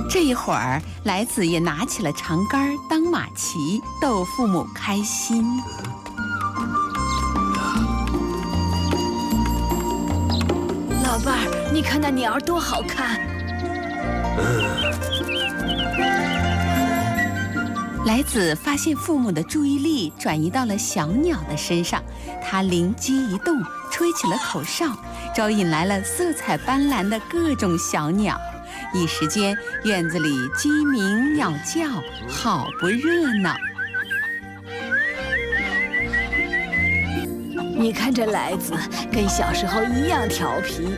这一会儿，来子也拿起了长杆当马骑，逗父母开心。 老伴儿，你看那鸟儿多好看！ 来子发现父母的注意力转移到了小鸟的身上，他灵机一动，吹起了口哨，招引来了色彩斑斓的各种小鸟。一时间，院子里鸡鸣鸟叫，好不热闹。 你看这来子，跟小时候一样调皮。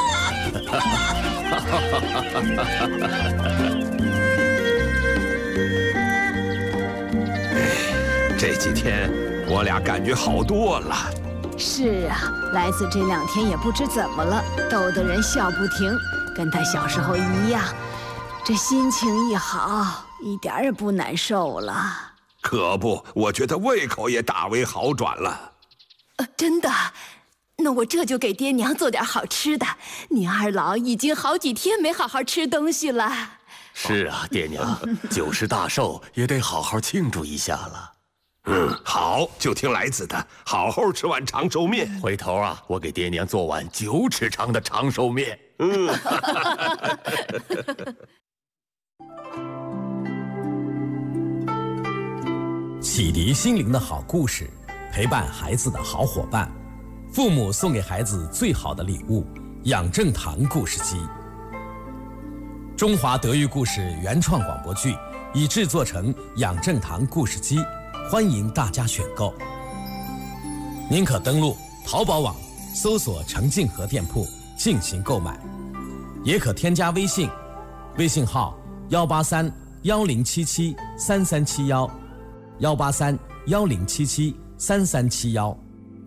这几天我俩感觉好多了。 是啊，来子这2天也不知怎么了，逗得人笑不停，跟他小时候一样。这心情一好，一点也不难受了。 可不，我觉得胃口也大为好转了。 真的？那我这就给爹娘做点好吃的。你二老已经好几天没好好吃东西了。 是啊，爹娘，90大寿也得好好庆祝一下了。 好，就听来子的，好好吃碗长寿面。 回头啊，我给爹娘做碗9尺长的长寿面。 启迪心灵的好故事，陪伴孩子的好伙伴，父母送给孩子最好的礼物——养正堂故事机。中华德育故事原创广播剧已制作成养正堂故事机，欢迎大家选购。您可登录淘宝网搜索程静和店铺进行购买，也可添加微信，微信号18310773371，18310773371。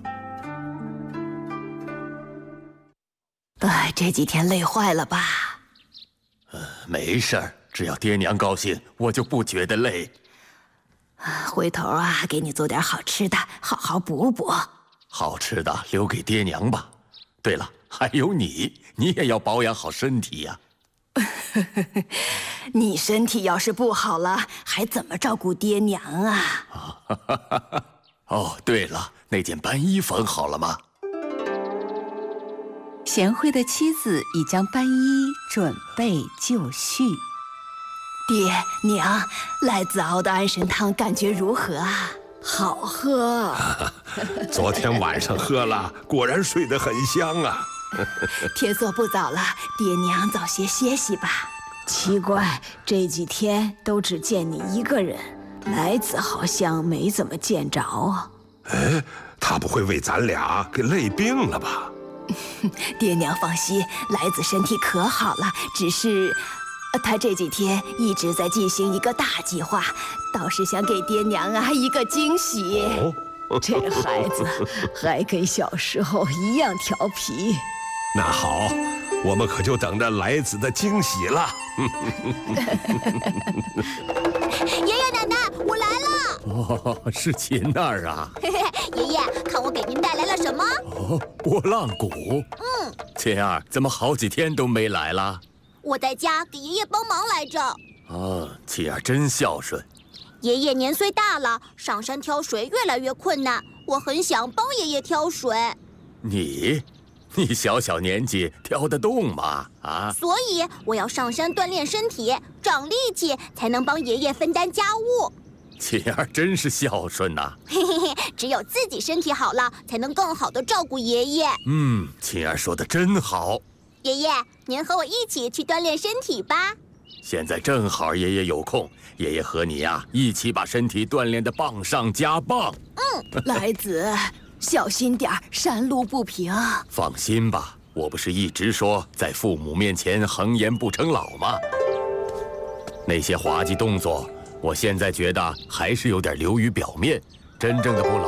这几天累坏了吧？ 没事儿，只要爹娘高兴，我就不觉得累。 回头啊，给你做点好吃的，好好补补。 好吃的留给爹娘吧。对了，还有你也要保养好身体呀。 你身体要是不好了，还怎么照顾爹娘啊？ 哦，对了，那件班衣缝好了吗？ 贤惠的妻子已将班衣准备就绪。 爹娘，来子熬的安神汤感觉如何啊？好喝。 昨天晚上喝了，果然睡得很香啊。 天色不早了，爹娘早些歇息吧。奇怪，这几天都只见你一个人，来子好像没怎么见着啊。 哎，他不会为咱俩给累病了吧？ 爹娘放心，来子身体可好了，只是他这几天一直在进行一个大计划，倒是想给爹娘啊一个惊喜。这孩子还跟小时候一样调皮。 那好，我们可就等着来子的惊喜了。 爷爷奶奶，我来了。 哦，是秦儿啊。 爷爷，看我给您带来了什么？ 哦，拨浪鼓。秦儿，怎么好几天都没来了？ 我在家给爷爷帮忙来着。 秦儿真孝顺。 爷爷年岁大了，上山挑水越来越困难，我很想帮爷爷挑水。 你小年纪挑得动吗？啊！ 所以我要上山锻炼身体，长力气，才能帮爷爷分担家务。 秦儿真是孝顺呐。 只有自己身体好了，才能更好的照顾爷爷。 秦儿说的真好。 爷爷，您和我一起去锻炼身体吧。 现在正好爷爷有空，爷爷和你呀一起把身体锻炼得棒上加棒。 来子，小心点儿，山路不平。 放心吧，我不是一直说在父母面前横颜不成老吗？那些滑稽动作，我现在觉得还是有点流于表面，真正的不老。